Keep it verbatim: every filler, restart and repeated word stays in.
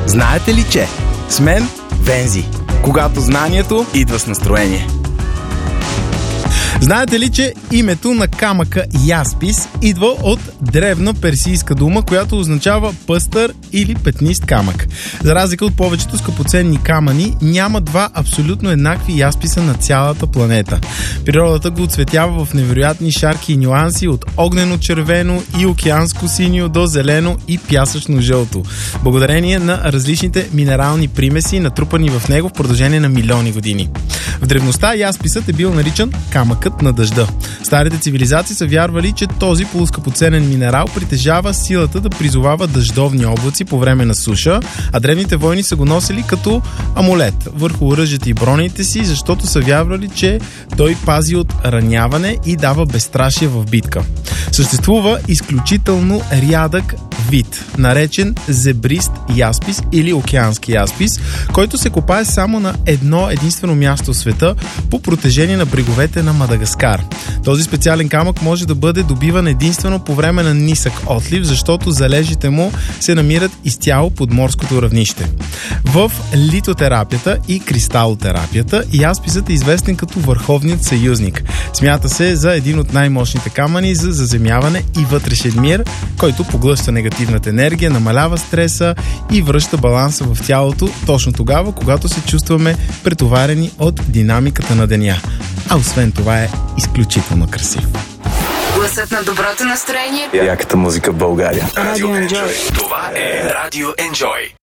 Знаете ли, че с мен Вензи, когато знанието идва с настроение. Знаете ли, че името на камъка яспис идва от древна персийска дума, която означава пъстър или петнист камък. За разлика от повечето скъпоценни камъни, няма два абсолютно еднакви ясписа на цялата планета. Природата го оцветява в невероятни шарки и нюанси от огнено-червено и океанско-синьо до зелено и пясъчно-жълто, благодарение на различните минерални примеси, натрупани в него в продължение на милиони години. В древността ясписът е бил наричан камъкът на дъжда. Старите цивилизации са вярвали, че този полускъпоценен минерал притежава силата да призовава дъждовни облаци по време на суша, а древните войни са го носили като амулет върху оръжията и броните си, защото са вярвали, че той пази от раняване и дава безстрашие в битка. Съществува изключително рядък вид, наречен зебрист яспис или океански яспис, който се копае само на едно единствено място в света по протежение на бреговете на Мадагаскар. Този специален камък може да бъде добиван единствено по време на нисък отлив, защото залежите му се намират изцяло под морското равнище. В литотерапията и кристалотерапията ясписът е известен като върховният съюзник. Смята се за един от най-мощните камъни за заземяване и вътрешен мир, който поглъща негативната енергия, намалява стреса и връща баланса в тялото точно тогава, когато се чувстваме претоварени от динамиката на деня. А освен това е изключително красив. Гласът на доброто настроение. Яката музика в България. Радио Enjoy. Това е Радио Enjoy.